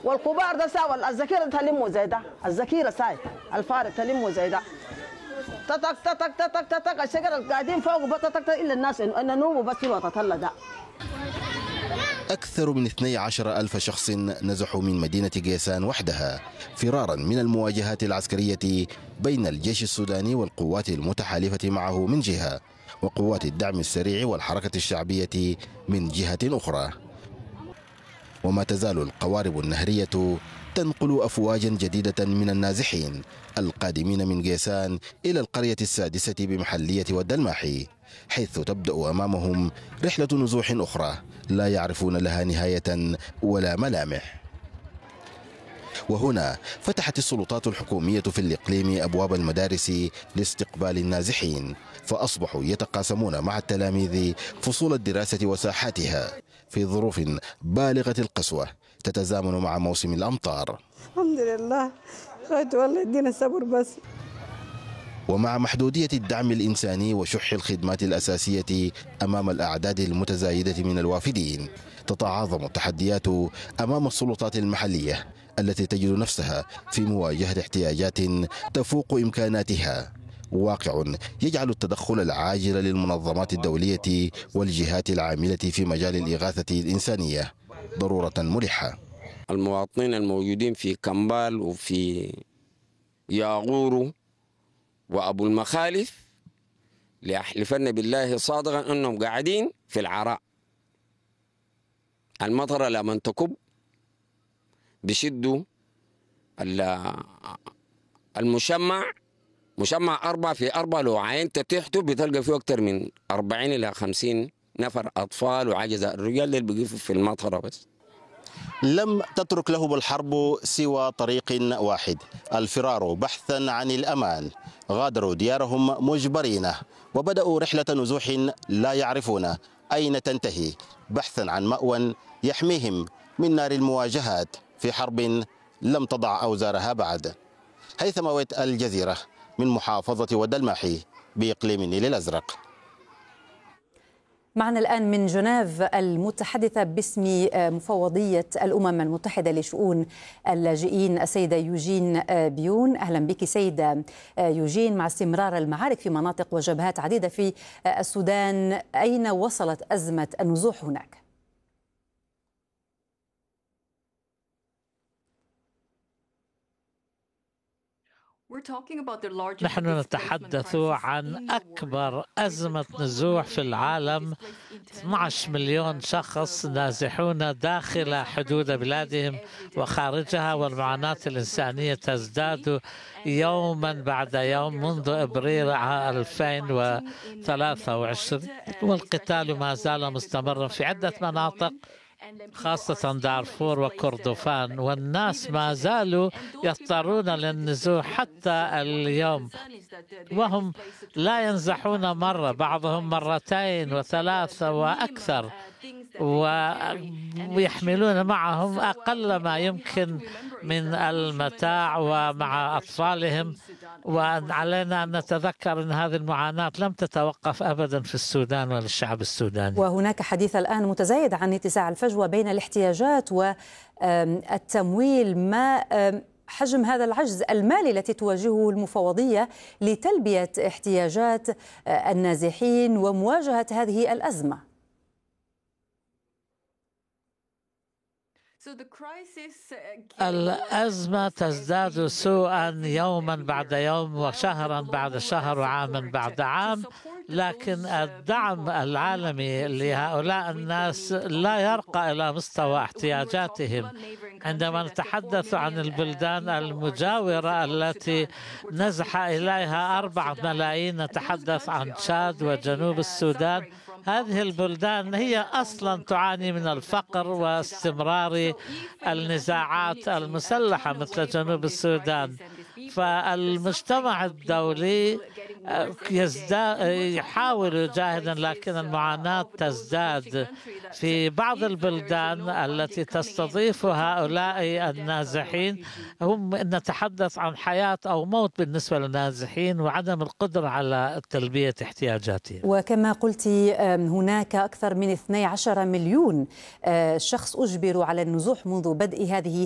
والكبار ده ساوى الذخيره تلموا زي ده، الذخيره ساي الفارق تلموا زي ده. تتك تتك تتك تتك الشجره اللي قاعدين فوق بتتك الا الناس ان نوموا بس في الوقت ده. أكثر من 12 ألف شخص نزحوا من مدينة قيسان وحدها فرارا من المواجهات العسكرية بين الجيش السوداني والقوات المتحالفة معه من جهة، وقوات الدعم السريع والحركة الشعبية من جهة أخرى. وما تزال القوارب النهرية تنقل أفواجا جديدة من النازحين القادمين من قيسان إلى القرية السادسة بمحلية والدلماحي، حيث تبدأ أمامهم رحلة نزوح أخرى لا يعرفون لها نهاية ولا ملامح. وهنا فتحت السلطات الحكومية في الإقليم أبواب المدارس لاستقبال النازحين، فأصبحوا يتقاسمون مع التلاميذ فصول الدراسة وساحاتها في ظروف بالغة القسوة تتزامن مع موسم الأمطار. الحمد لله خيط والله يدينا الصبر بس. ومع محدودية الدعم الإنساني وشح الخدمات الأساسية أمام الأعداد المتزايدة من الوافدين، تتعاظم التحديات أمام السلطات المحلية التي تجد نفسها في مواجهة احتياجات تفوق إمكاناتها، واقع يجعل التدخل العاجل للمنظمات الدولية والجهات العاملة في مجال الإغاثة الإنسانية ضرورة ملحة. المواطنين الموجودين في كمبال وفي ياغورو وأبو المخالف ليحلفن بالله صادقا أنهم قاعدين في العراء. المطر لما تكب بشدوا المشمع، مشمع 4 لو عينت تحته بتلقى فيه أكثر من 40 إلى 50 نفر أطفال وعجزاء. الرجال اللي بيقفوا في المطر بس. لم تترك لهم الحرب سوى طريق واحد، الفرار بحثا عن الأمان. غادروا ديارهم مجبرين وبدأوا رحلة نزوح لا يعرفون أين تنتهي، بحثا عن مأوى يحميهم من نار المواجهات في حرب لم تضع أوزارها بعد. هيثم ويت، الجزيرة، من محافظة والدلماحي بإقليم النيل الأزرق. معنا الآن من جنيف المتحدثة باسم مفوضية الأمم المتحدة لشؤون اللاجئين السيدة يوجين بيون. أهلا بك سيدة يوجين. مع استمرار المعارك في مناطق وجبهات عديدة في السودان، أين وصلت أزمة النزوح هناك؟ نحن نتحدث عن أكبر أزمة نزوح في العالم. 12 مليون شخص نازحون داخل حدود بلادهم وخارجها، والمعاناة الإنسانية تزداد يوما بعد يوم منذ إبريل 2023، والقتال ما زال مستمرا في عدة مناطق خاصة دارفور وكردفان، والناس ما زالوا يضطرون للنزوح حتى اليوم، وهم لا ينزحون مرة، بعضهم مرتين وثلاثة وأكثر، ويحملون معهم أقل ما يمكن من المتاع ومع أطفالهم. وعلينا أن نتذكر أن هذه المعاناة لم تتوقف أبدا في السودان وللشعب السوداني. وهناك حديث الآن متزايد عن اتساع الفجوة بين الاحتياجات والتمويل. ما حجم هذا العجز المالي التي تواجهه المفوضية لتلبية احتياجات النازحين ومواجهة هذه الأزمة؟ الأزمة تزداد سوءا يوما بعد يوم وشهرا بعد شهر وعاما بعد عام، لكن الدعم العالمي لهؤلاء الناس لا يرقى إلى مستوى احتياجاتهم. عندما نتحدث عن البلدان المجاورة التي نزح إليها 4 ملايين، نتحدث عن تشاد وجنوب السودان. هذه البلدان هي أصلا تعاني من الفقر واستمرار النزاعات المسلحة مثل جنوب السودان. فالمجتمع الدولي يحاول جاهدا، لكن المعاناة تزداد في بعض البلدان التي تستضيف هؤلاء النازحين. هم نتحدث عن حياة أو موت بالنسبة للنازحين وعدم القدرة على تلبية احتياجاتهم. وكما قلت هناك أكثر من 12 مليون شخص أجبروا على النزوح منذ بدء هذه